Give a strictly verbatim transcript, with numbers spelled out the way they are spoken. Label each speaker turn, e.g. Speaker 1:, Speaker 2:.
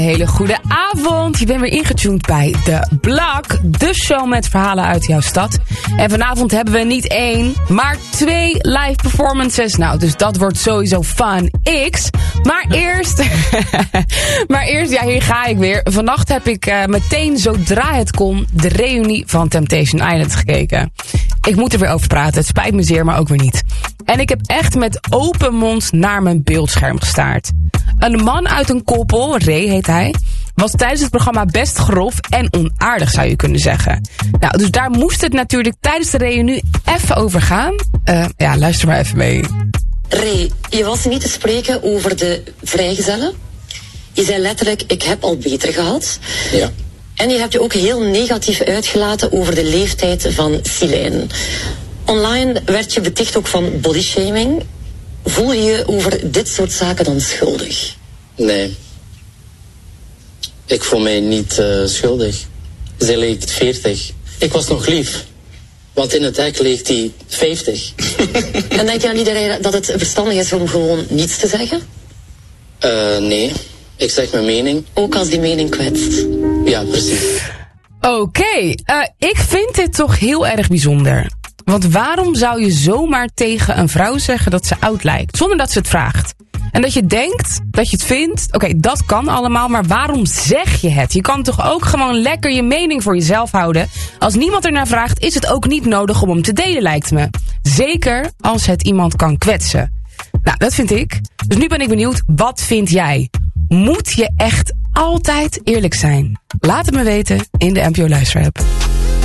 Speaker 1: Hele goede avond. Je bent weer ingetuned bij De Blok, de show met verhalen uit jouw stad. En vanavond hebben we niet één, maar twee live performances. Nou, dus dat wordt sowieso fun X. Maar eerst, maar eerst, ja, hier ga ik weer. Vannacht heb ik uh, meteen, zodra het kon, de reunie van Temptation Island gekeken. Ik moet er weer over praten. Het spijt me zeer, maar ook weer niet. En ik heb echt met open mond naar mijn beeldscherm gestaard. Een man uit een koppel, Ray heet hij, was tijdens het programma best grof en onaardig, zou je kunnen zeggen. Nou, dus daar moest het natuurlijk tijdens de reunie even over gaan. Uh, ja, luister maar even mee.
Speaker 2: Ray, je was niet te spreken over de vrijgezellen. Je zei letterlijk, ik heb al beter gehad.
Speaker 3: Ja.
Speaker 2: En je hebt je ook heel negatief uitgelaten over de leeftijd van Silijn. Online werd je beticht ook van bodyshaming. Voel je je over dit soort zaken dan schuldig?
Speaker 3: Nee. Ik voel mij niet uh, schuldig. Zij leek veertig. Ik was nog lief. Want in het hek leek hij vijftig.
Speaker 2: En denk je dan niet dat het verstandig is om gewoon niets te zeggen?
Speaker 3: Uh, nee. Ik zeg mijn mening.
Speaker 2: Ook als die mening kwetst?
Speaker 3: Ja, precies.
Speaker 1: Oké, okay, uh, ik vind dit toch heel erg bijzonder. Want waarom zou je zomaar tegen een vrouw zeggen dat ze oud lijkt, zonder dat ze het vraagt? En dat je denkt, dat je het vindt, oké, okay, dat kan allemaal, maar waarom zeg je het? Je kan toch ook gewoon lekker je mening voor jezelf houden? Als niemand ernaar vraagt, is het ook niet nodig om hem te delen, lijkt me. Zeker als het iemand kan kwetsen. Nou, dat vind ik. Dus nu ben ik benieuwd, wat vind jij? Moet je echt altijd eerlijk zijn? Laat het me weten in de N P O Luisterapp.